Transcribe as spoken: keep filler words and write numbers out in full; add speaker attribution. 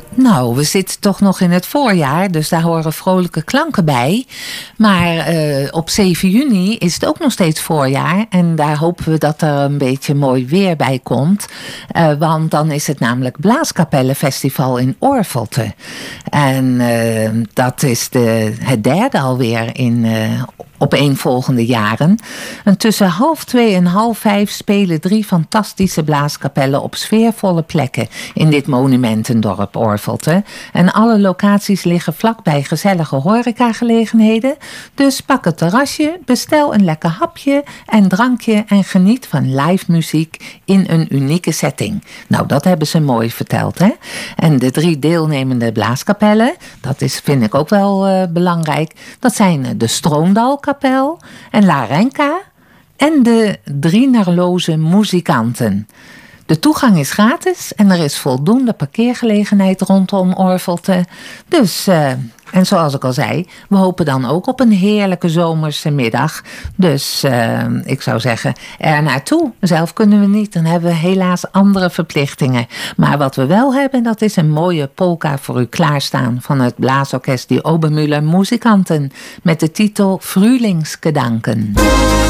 Speaker 1: Nou, we zitten toch nog in het voorjaar, dus daar horen vrolijke klanken bij. Maar uh, op zeven juni is het ook nog steeds voorjaar. En daar hopen we dat er een beetje mooi weer bij komt. Uh, want dan is het namelijk Blaaskapellenfestival in Oorvelte. En uh, dat is de, het derde alweer in uh, opeenvolgende jaren. En tussen half twee en half vijf spelen drie fantastische blaaskapellen op sfeervolle plekken in dit monumentendorp Oorvelte. En alle locaties liggen vlakbij gezellige horecagelegenheden. Dus pak het terrasje, bestel een lekker hapje en drankje en geniet van live muziek in een unieke setting. Nou, dat hebben ze mooi verteld, hè? En de drie deelnemende blaaskapellen, dat is, vind ik ook wel uh, belangrijk. Dat zijn de Stroomdalkapel en La Renka en de Drienerloze Muzikanten. De toegang is gratis en er is voldoende parkeergelegenheid rondom Oorvelte. Dus, uh, en zoals ik al zei, we hopen dan ook op een heerlijke zomerse middag. Dus uh, ik zou zeggen, er naartoe. Zelf kunnen we niet, dan hebben we helaas andere verplichtingen. Maar wat we wel hebben, dat is een mooie polka voor u klaarstaan van het blaasorkest Die Obermüller Muzikanten met de titel Frühlingsgedanken.